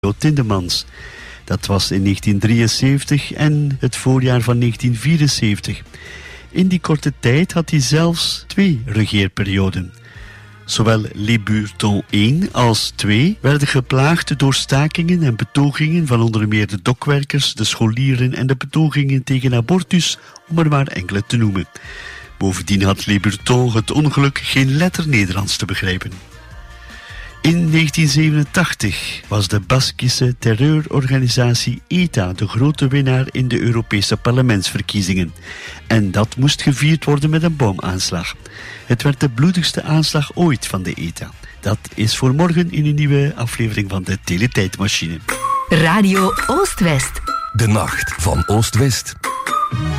Tindemans. Dat was in 1973 en het voorjaar van 1974. In die korte tijd had hij zelfs 2 regeerperioden. Zowel Le Breton 1 als 2 werden geplaagd door stakingen en betogingen van onder meer de dokwerkers, de scholieren en de betogingen tegen abortus, om er maar enkele te noemen. Bovendien had Le Breton het ongeluk geen letter Nederlands te begrijpen. In 1987 was de Baskische terreurorganisatie ETA de grote winnaar in de Europese parlementsverkiezingen. En dat moest gevierd worden met een bomaanslag. Het werd de bloedigste aanslag ooit van de ETA. Dat is voor morgen in een nieuwe aflevering van de Teletijdmachine. Radio Oost-West. De nacht van Oost-West.